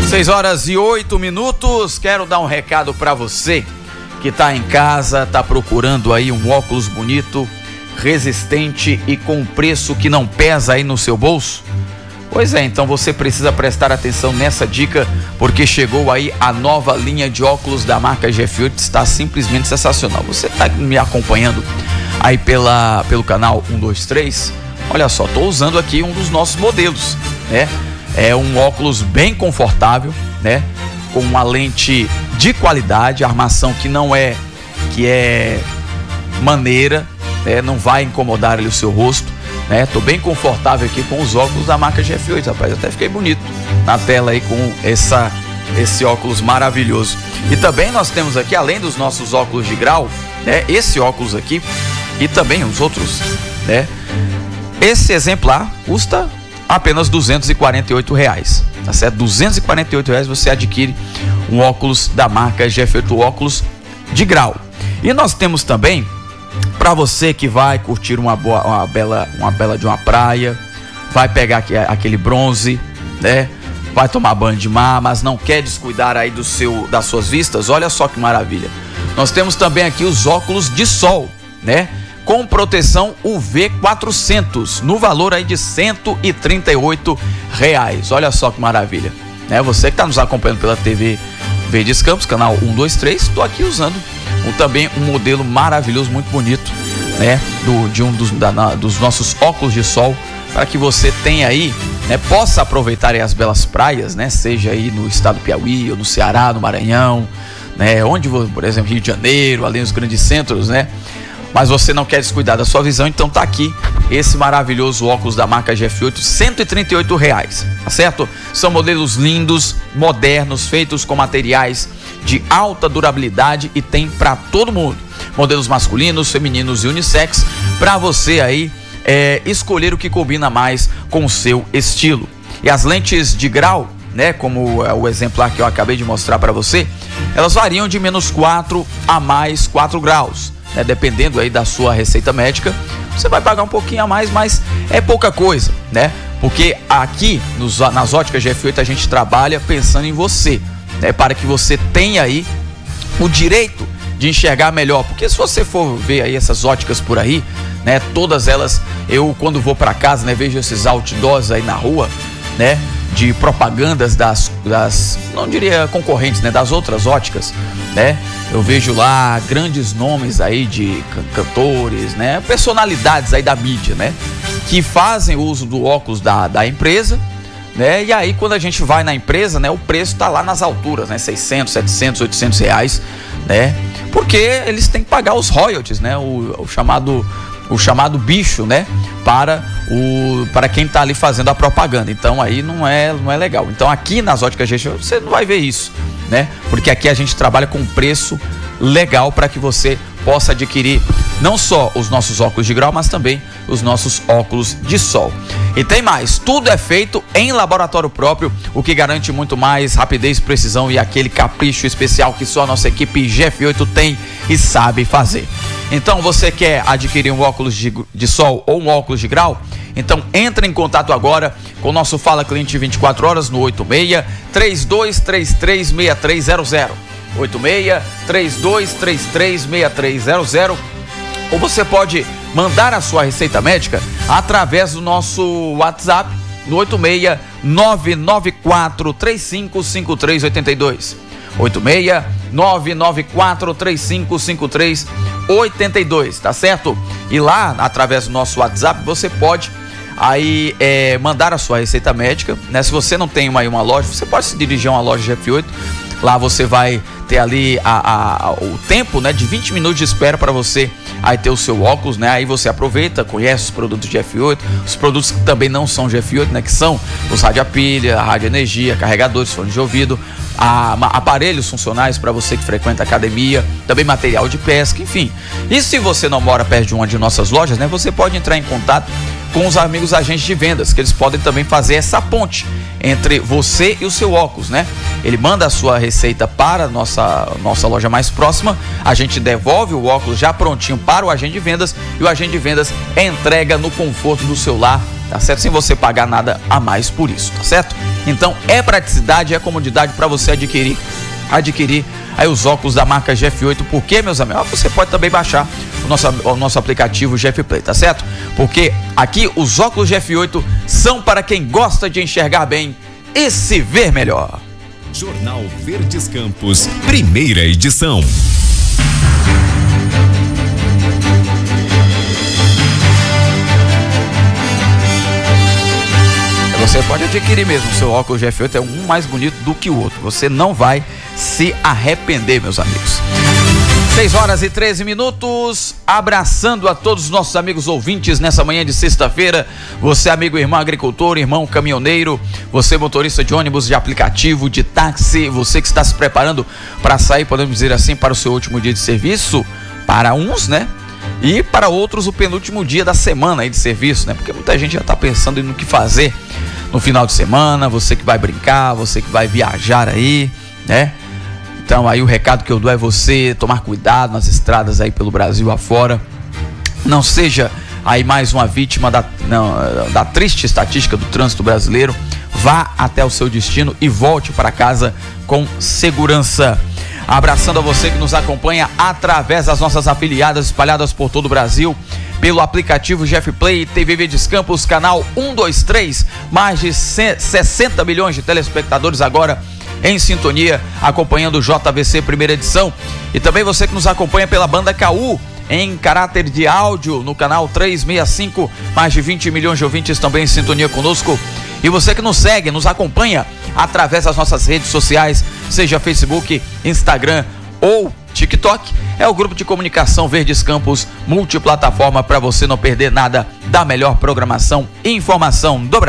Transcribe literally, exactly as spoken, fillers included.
seis horas e oito minutos. Quero dar um recado para você que tá em casa, tá procurando aí um óculos bonito, resistente e com preço que não pesa aí no seu bolso. Pois é, então você precisa prestar atenção nessa dica, porque chegou aí a nova linha de óculos da marca G F oito, está simplesmente sensacional. Você tá me acompanhando aí pela, pelo canal um dois três? Olha só, tô usando aqui um dos nossos modelos, né? É um óculos bem confortável, né? Com uma lente de qualidade, armação que não é que é maneira, né? Não vai incomodar ali o seu rosto, né? Tô bem confortável aqui com os óculos da marca G F oito, rapaz. Até fiquei bonito na tela aí com essa, esse óculos maravilhoso. E também nós temos aqui, além dos nossos óculos de grau, né? Esse óculos aqui e também os outros, né? Esse exemplar custa apenas duzentos e quarenta e oito reais, tá certo? duzentos e quarenta e oito reais você adquire um óculos da marca G F oito, óculos de grau. E nós temos também para você que vai curtir uma boa, uma bela, uma bela de uma praia, vai pegar aqui, aquele bronze, né? Vai tomar banho de mar, mas não quer descuidar aí do seu, das suas vistas. Olha só que maravilha. Nós temos também aqui os óculos de sol, né? Com proteção U V quatrocentos, no valor aí de cento e trinta e oito reais. Olha só que maravilha, né? Você que está nos acompanhando pela T V Verdes Campos, canal um dois três, estou aqui usando um, também um modelo maravilhoso, muito bonito, né? Do, de um dos, da, dos nossos óculos de sol, para que você tenha aí, né? Possa aproveitar aí as belas praias, né? Seja aí no estado do Piauí, ou no Ceará, no Maranhão, né? Onde, por exemplo, Rio de Janeiro, além dos grandes centros, né? Mas você não quer descuidar da sua visão, então tá aqui esse maravilhoso óculos da marca G F oito, cento e trinta e oito reais, tá certo? São modelos lindos, modernos, feitos com materiais de alta durabilidade e tem para todo mundo. Modelos masculinos, femininos e unissex, para você aí é, escolher o que combina mais com o seu estilo. E as lentes de grau, né, como é o exemplar que eu acabei de mostrar para você, elas variam de menos quatro a mais quatro graus. É, dependendo aí da sua receita médica, você vai pagar um pouquinho a mais, mas é pouca coisa, né? Porque aqui nos, nas óticas G F oito a gente trabalha pensando em você, né? Para que você tenha aí o direito de enxergar melhor. Porque se você for ver aí essas óticas por aí, né? Todas elas, eu quando vou para casa, né? Vejo esses outdoors aí na rua, né? De propagandas das, das, não diria concorrentes, né? Das outras óticas, né? Eu vejo lá grandes nomes aí de cantores, né? Personalidades aí da mídia, né? Que fazem uso do óculos da, da empresa, né? E aí quando a gente vai na empresa, né? O preço tá lá nas alturas, né? seiscentos, setecentos, oitocentos reais, né? Porque eles têm que pagar os royalties, né? O, o chamado... o chamado bicho, né, para o para quem tá ali fazendo a propaganda. Então aí não é não é legal. Então aqui nas óticas G F oito você não vai ver isso, né? Porque aqui a gente trabalha com preço legal para que você possa adquirir não só os nossos óculos de grau, mas também os nossos óculos de sol. E tem mais, tudo é feito em laboratório próprio, o que garante muito mais rapidez, precisão e aquele capricho especial que só a nossa equipe G F oito tem e sabe fazer. Então você quer adquirir um óculos de, de sol ou um óculos de grau? Então entre em contato agora com o nosso Fala Cliente vinte e quatro horas no oito seis, três dois três três, seis três zero zero. oito seis, três dois três três, seis três zero zero. Ou você pode mandar a sua receita médica através do nosso WhatsApp no oito seis, nove nove quatro três cinco cinco três oito dois. oito seis, nove nove quatro três cinco cinco três oito dois, tá certo? E lá, através do nosso WhatsApp, você pode aí é, mandar a sua receita médica, né? Se você não tem uma, uma loja, você pode se dirigir a uma loja G F oito. Lá você vai ter ali a, a, o tempo, né, de vinte minutos de espera para você aí ter o seu óculos, né? Aí você aproveita, conhece os produtos G F oito, os produtos que também não são G F oito, né? Que são os rádio a pilha, rádio energia, carregadores, fones de ouvido, a, a, aparelhos funcionais para você que frequenta academia, também material de pesca, enfim. E se você não mora perto de uma de nossas lojas, né? Você pode entrar em contato com os amigos agentes de vendas, que eles podem também fazer essa ponte entre você e o seu óculos, né? Ele manda a sua receita para a nossa, nossa loja mais próxima, a gente devolve o óculos já prontinho para o agente de vendas e o agente de vendas entrega no conforto do seu lar tá certo? Sem você pagar nada a mais por isso, tá certo? Então é praticidade, é comodidade para você adquirir, adquirir aí os óculos da marca G F oito, porque, meus amigos, você pode também baixar o nosso, o nosso aplicativo G F Play, tá certo? Porque aqui os óculos G F oito são para quem gosta de enxergar bem e se ver melhor. Jornal Verdes Campos, primeira edição. Você pode adquirir mesmo, o seu óculos G F oito é um mais bonito do que o outro. Você não vai se arrepender, meus amigos. seis horas e treze minutos, abraçando a todos os nossos amigos ouvintes nessa manhã de sexta-feira. Você, amigo, irmão agricultor, irmão caminhoneiro, você, motorista de ônibus, de aplicativo, de táxi, você que está se preparando para sair, podemos dizer assim, para o seu último dia de serviço, para uns, né? E para outros o penúltimo dia da semana aí de serviço, né? Porque muita gente já está pensando no que fazer no final de semana, você que vai brincar, você que vai viajar aí, né? Então aí o recado que eu dou é você tomar cuidado nas estradas aí pelo Brasil afora. Não seja aí mais uma vítima da, não, da triste estatística do trânsito brasileiro. Vá até o seu destino e volte para casa com segurança. Abraçando a você que nos acompanha através das nossas afiliadas espalhadas por todo o Brasil, pelo aplicativo G F Play, T V Verdes Campos, canal um, dois, três, mais de sessenta milhões de telespectadores agora em sintonia, acompanhando o J V C primeira edição. E também você que nos acompanha pela banda K U, em caráter de áudio, no canal trezentos e sessenta e cinco, mais de vinte milhões de ouvintes também em sintonia conosco. E você que nos segue, nos acompanha através das nossas redes sociais, seja Facebook, Instagram ou TikTok, é o grupo de comunicação Verdes Campos, multiplataforma, para você não perder nada da melhor programação e informação do Brasil.